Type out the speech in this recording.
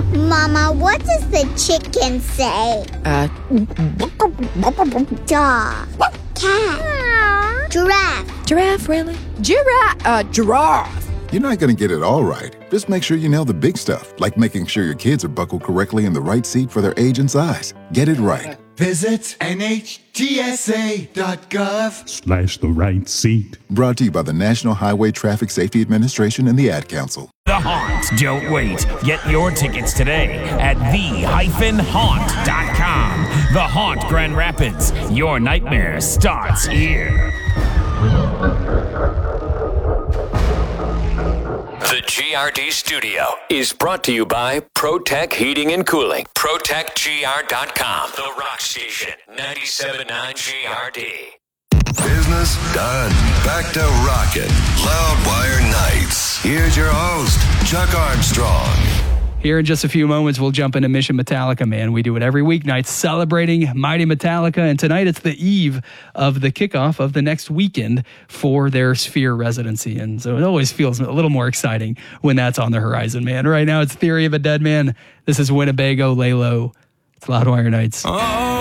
Mama, what does the chicken say? Dog. Cat. Giraffe. Giraffe, really? Giraffe. You're not going to get it all right. Just make sure you nail the big stuff, like making sure your kids are buckled correctly in the right seat for their age and size. Get it right. Visit NHTSA.gov/ the right seat. Brought to you by the National Highway Traffic Safety Administration and the Ad Council. The Haunt. Don't wait. Get your tickets today at the-haunt.com. The Haunt Grand Rapids. Your nightmare starts here. The GRD Studio is brought to you by ProTech Heating and Cooling. ProTechGR.com. The Rock Station. 97.9 GRD. Business done. Back to rockin'. Loudwire Nights. Here's your host, Chuck Armstrong. Here in just a few moments, we'll jump into Mission Metallica, man. We do it every weeknight, celebrating Mighty Metallica. And tonight, it's the eve of the kickoff of the next weekend for their Sphere residency. And so it always feels a little more exciting when that's on the horizon, man. Right now, it's Theory of a Dead Man. This is Winnebago, Lay Low. It's Loudwire Nights.